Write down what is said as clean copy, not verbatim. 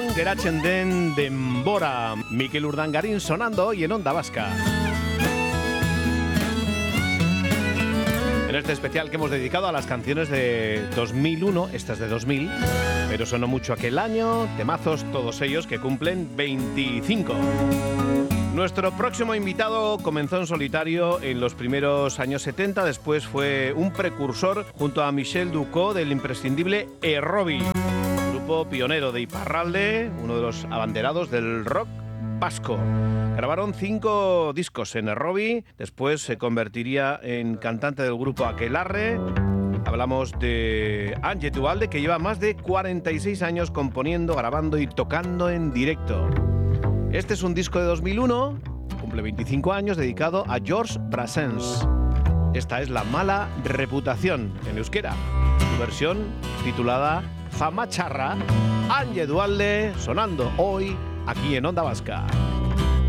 geratzen den denbora. Mikel Urdangarín sonando hoy en Onda Vasca. En este especial que hemos dedicado a las canciones de 2001, esta es de 2000, pero sonó mucho aquel año, temazos todos ellos que cumplen 25. Nuestro próximo invitado comenzó en solitario en los primeros años 70, después fue un precursor junto a Michel Ducó del imprescindible Errobi, grupo pionero de Iparralde, uno de los abanderados del rock vasco. Grabaron 5 discos en Errobi, después se convertiría en cantante del grupo Aquelarre. Hablamos de Ángel Duhalde, que lleva más de 46 años componiendo, grabando y tocando en directo. Este es un disco de 2001, cumple 25 años, dedicado a Georges Brassens. Esta es La mala reputación, en euskera. Su versión titulada Fama Charra, Ángel Duhalde, sonando hoy aquí en Onda Vasca.